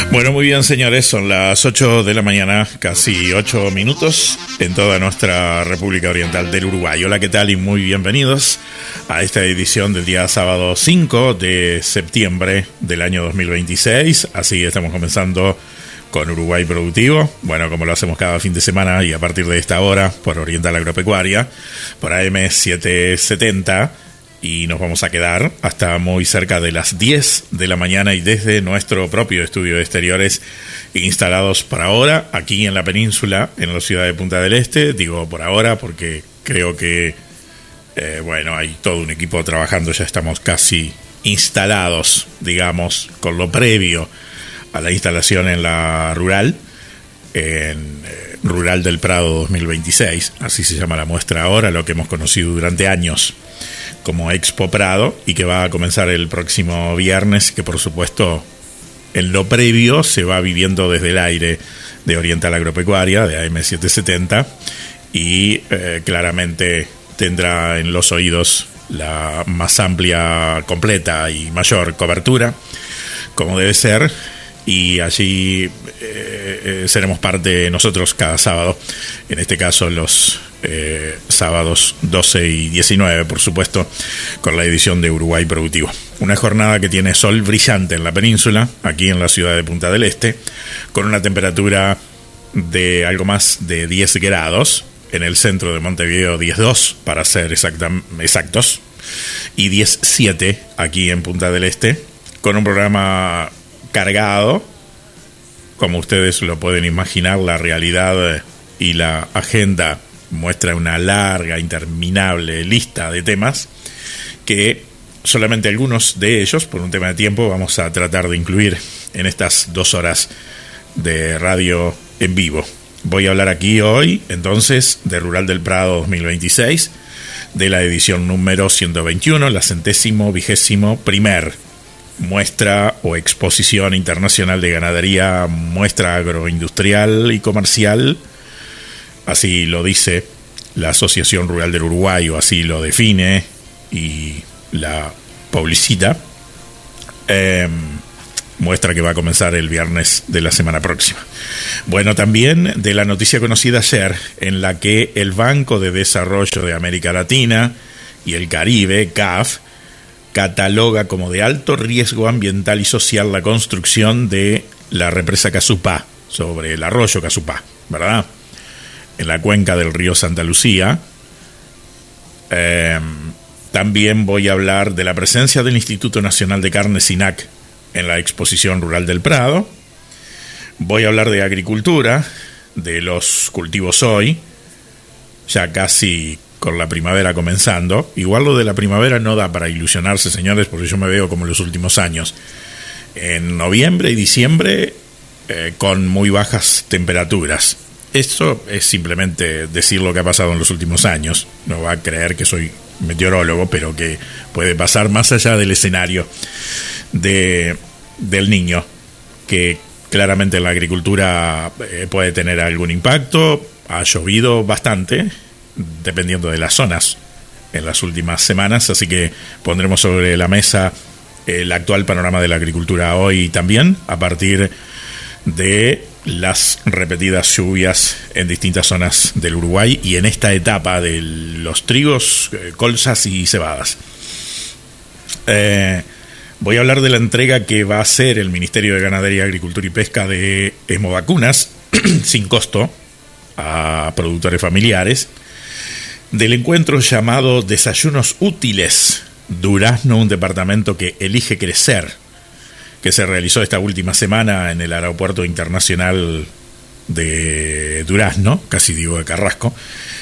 Bueno, muy bien, señores, son las 8 de la mañana, casi 8 minutos en toda nuestra República Oriental del Uruguay. Hola, ¿qué tal? Y muy bienvenidos a esta edición del día sábado 5 de septiembre del año 2026. Así estamos comenzando con Uruguay Productivo, bueno, como lo hacemos cada fin de semana y a partir de esta hora por Oriental Agropecuaria, por AM 770. Y nos vamos a quedar hasta muy cerca de las 10 de la mañana y desde nuestro propio estudio de exteriores instalados por ahora aquí en la península, en la ciudad de Punta del Este. Digo por ahora porque creo que, hay todo un equipo trabajando, ya estamos casi instalados, digamos, con lo previo a la instalación en la rural, en Rural del Prado 2026, así se llama la muestra ahora, lo que hemos conocido durante años como Expo Prado y que va a comenzar el próximo viernes, que por supuesto en lo previo se va viviendo desde el aire de Oriental Agropecuaria, de AM 770, y claramente tendrá en los oídos la más amplia, completa y mayor cobertura, como debe ser, y allí seremos parte nosotros cada sábado, en este caso los sábados 12 y 19, por supuesto, con la edición de Uruguay Productivo. Una jornada que tiene sol brillante en la península, aquí en la ciudad de Punta del Este, con una temperatura de algo más de 10 grados, en el centro de Montevideo 10,2 para ser exactos, y 10,7 aquí en Punta del Este, con un programa cargado, como ustedes lo pueden imaginar. La realidad y la agenda muestra una larga, interminable lista de temas que solamente algunos de ellos, por un tema de tiempo, vamos a tratar de incluir en estas 2 horas de radio en vivo. Voy a hablar aquí hoy, entonces, de Rural del Prado 2026, de la edición número 121, la 121ª muestra o exposición internacional de ganadería, muestra agroindustrial y comercial. Así lo dice la Asociación Rural del Uruguay, o así lo define y la publicita. Muestra que va a comenzar el viernes de la semana próxima. Bueno, también de la noticia conocida ayer, en la que el Banco de Desarrollo de América Latina y el Caribe, CAF, cataloga como de alto riesgo ambiental y social la construcción de la represa Casupá, sobre el arroyo Casupá, ¿verdad?, en la cuenca del río Santa Lucía. También voy a hablar de la presencia del Instituto Nacional de Carne SINAC en la exposición Rural del Prado. Voy a hablar de agricultura, de los cultivos hoy, ya casi con la primavera comenzando. Igual lo de la primavera no da para ilusionarse, señores, porque yo me veo como en los últimos años. En noviembre y diciembre con muy bajas temperaturas. Esto es simplemente decir lo que ha pasado en los últimos años. No va a creer que soy meteorólogo, pero que puede pasar más allá del escenario del niño, que claramente en la agricultura puede tener algún impacto. Ha llovido bastante, dependiendo de las zonas, en las últimas semanas, así que pondremos sobre la mesa el actual panorama de la agricultura hoy también, a partir de las repetidas lluvias en distintas zonas del Uruguay y en esta etapa de los trigos, colzas y cebadas. Voy a hablar de la entrega que va a hacer el Ministerio de Ganadería, Agricultura y Pesca de hemovacunas sin costo a productores familiares, del encuentro llamado Desayunos Útiles Durazno, un departamento que elige crecer, que se realizó esta última semana en el Aeropuerto Internacional de Durazno, casi digo de Carrasco,